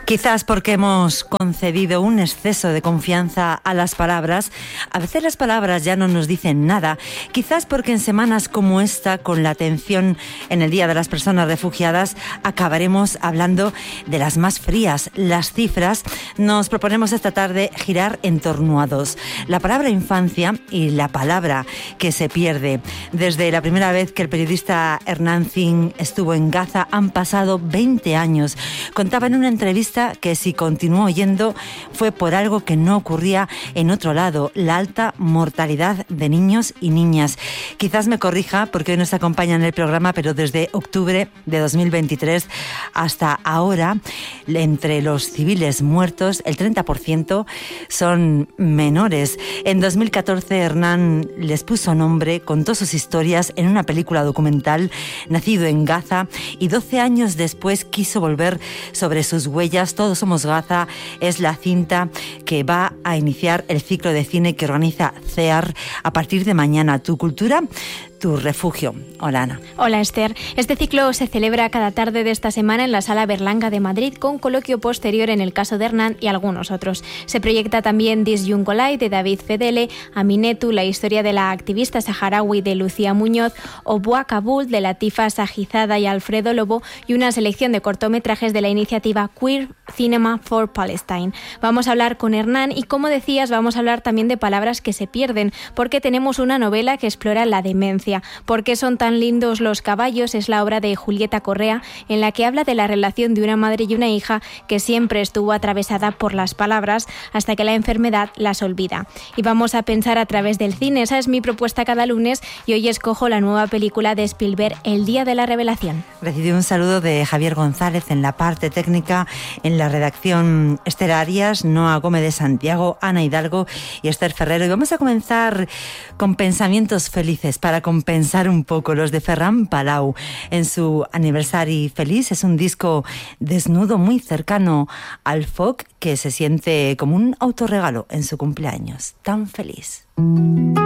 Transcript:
Quizás porque hemos concedido un exceso de confianza a las palabras. A veces las palabras ya no nos dicen nada. Quizás porque en semanas como esta, con la atención en el Día de las Personas Refugiadas, acabaremos hablando de las más frías, las cifras. Nos proponemos esta tarde girar en torno a dos: la palabra infancia y la palabra que se pierde. Desde la primera vez que el periodista Hernán Zin estuvo en Gaza han pasado 20 años. Contaba en una entrevista que si continuó oyendo fue por algo que no ocurría en otro lado: la alta mortalidad de niños y niñas. Quizás me corrija porque hoy nos acompaña en el programa, pero desde octubre de 2023 hasta ahora, entre los civiles muertos, el 30% son menores. En 2014 Hernán les puso nombre, contó sus historias en una película documental, Nacido en Gaza, y 12 años después quiso volver sobre sus huellas. Todos somos Gaza es la cinta que va a iniciar el ciclo de cine que organiza CEAR a partir de mañana. Tu cultura, tu refugio. Hola, Ana. Hola, Esther. Este ciclo se celebra cada tarde de esta semana en la Sala Berlanga de Madrid, con coloquio posterior en el caso de Hernán y algunos otros. Se proyecta también Disjungolai de David Fedele, Aminetu, la historia de la activista saharaui de Lucía Muñoz, o Boa Kabul de Latifa Sajizada y Alfredo Lobo, y una selección de cortometrajes de la iniciativa Queer Cinema for Palestine. Vamos a hablar con Hernán y, como decías, vamos a hablar también de palabras que se pierden, porque tenemos una novela que explora la demencia. ¿Por qué son tan lindos los caballos? Es la obra de Julieta Correa, en la que habla de la relación de una madre y una hija que siempre estuvo atravesada por las palabras hasta que la enfermedad las olvida. Y vamos a pensar a través del cine. Esa es mi propuesta cada lunes, y hoy escojo la nueva película de Spielberg, El día de la revelación. Recibí un saludo de Javier González en la parte técnica, en la redacción Esther Arias, Noa Gómez de Santiago, Ana Hidalgo y Esther Ferrero. Y vamos a comenzar con pensamientos felices para compensar un poco los de Ferran Palau. En su aniversari feliç es un disco desnudo muy cercano al folk que se siente como un autorregalo en su cumpleaños tan feliz.